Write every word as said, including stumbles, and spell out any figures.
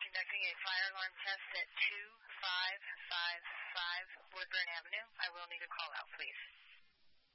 conducting a fire alarm test at two five five five Woodburn Avenue. I will need a call out, please.